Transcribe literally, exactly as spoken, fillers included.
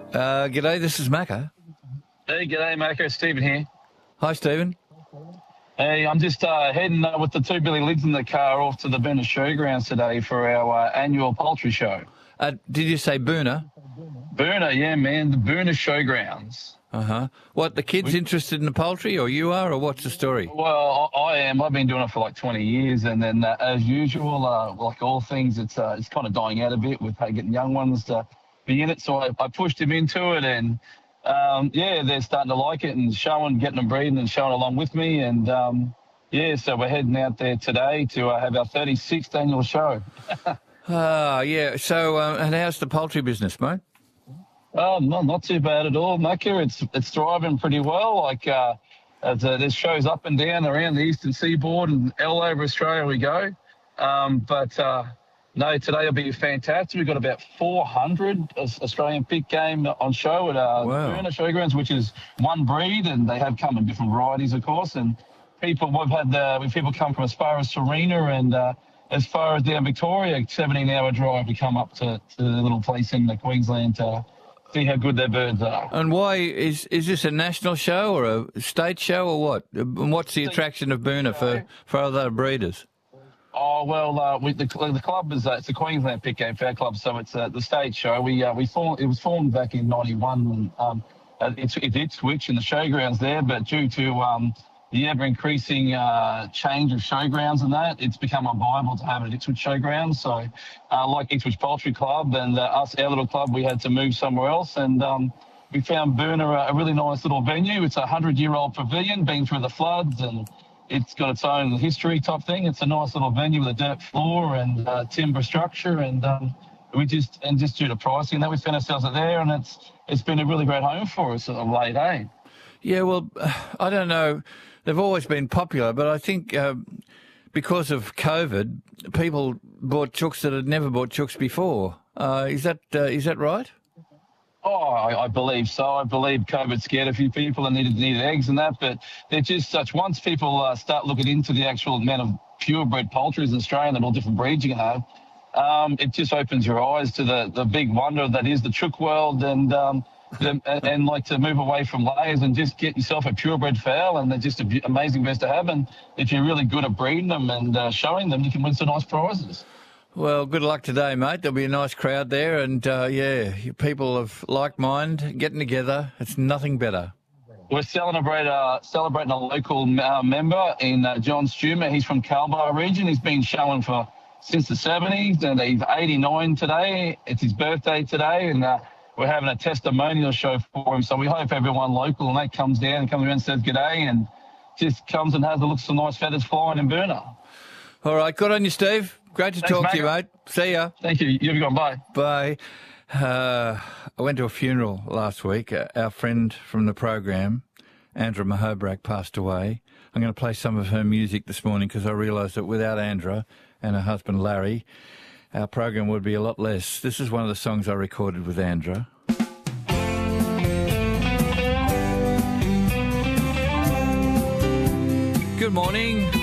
Uh, g'day, this is Macca. Hey, g'day, Marco. Stephen here. Hi, Stephen. Hey, I'm just uh, heading uh, with the two Billy Lids in the car off to the Boonah Showgrounds today for our uh, annual poultry show. Uh, did you say Boonah? Boonah, yeah, man, the Boonah Showgrounds. Uh-huh. What, the kids We- interested in the poultry, or you are, or what's the story? Well, I, I am. I've been doing it for like twenty years, and then uh, as usual, uh, like all things, it's uh, it's kind of dying out a bit with uh, getting young ones to be in it. So I, I pushed them into it, and um, yeah, they're starting to like it and showing, getting them breeding and showing along with me, and um, yeah, so we're heading out there today to uh, have our thirty-sixth annual show. Ah, yeah. So, uh, and how's the poultry business, mate? Oh, not not too bad at all, Macca. It's it's thriving pretty well. Like uh, as, uh, there's shows up and down around the eastern seaboard and all over Australia we go. Um, but uh, no, today will be fantastic. We've got about four hundred Australian pig game on show at uh, Wow. Boonah Showgrounds, which is one breed, and they have come in different varieties, of course. And people, we've had uh, we've people come from as far as Serena and uh, as far as down Victoria, seventeen hour drive to come up to, to the little place in the Queensland to see how good their birds are. And why, is is this a national show or a state show or what? And what's the attraction of Boonah for, for other breeders? Oh well, uh, we, the, the club is uh, it's a Queensland Pit Game Fair Club, so it's uh, the state show. We uh, we formed, it was formed back in ninety-one. Um, uh, it, it did switch in the showgrounds there, but due to um, the ever increasing uh, change of showgrounds and that, it's become unviable to have it at Ipswich Showgrounds. So, uh, like Ipswich Poultry Club and uh, us, our little club, we had to move somewhere else, and um, we found Boonah a, a really nice little venue. It's a hundred-year-old pavilion, been through the floods, and it's got its own history type thing. It's a nice little venue with a dirt floor and uh, timber structure, and um, we just and just due to pricing that we found ourselves at there, and it's it's been a really great home for us of late, eh? Yeah, well, I don't know. They've always been popular, but I think um, because of COVID, people bought chooks that had never bought chooks before. Uh, is that uh, is that right? Oh, I, I believe so. I believe COVID scared a few people and needed needed eggs and that, but they're just such. Once people uh, start looking into the actual amount of purebred poultry in Australia and all different breeds you can have, um, it just opens your eyes to the, the big wonder that is the chook world, and um, the, and, and like to move away from layers and just get yourself a purebred fowl, and they're just an amazing birds to have. And if you're really good at breeding them and uh, showing them, you can win some nice prizes. Well, good luck today, mate. There'll be a nice crowd there, and uh, yeah, you people of like mind getting together. It's nothing better. We're celebrating, uh, celebrating a local uh, member in uh, John Stumer. He's from Calbar region. He's been showing for since the seventies, and he's eighty-nine today. It's his birthday today, and uh, we're having a testimonial show for him. So we hope everyone local and that comes down and comes around and says g'day, and just comes and has a look at some nice feathers flying in Boonah. All right, good on you, Steve. Great to Thanks, talk to you, mate. mate. See ya. Thank you. You've gone bye. Bye. Uh, I went to a funeral last week. Uh, our friend from the program, Andra Mahobrak, passed away. I'm going to play some of her music this morning because I realised that without Andra and her husband Larry, our program would be a lot less. This is one of the songs I recorded with Andra. Good morning.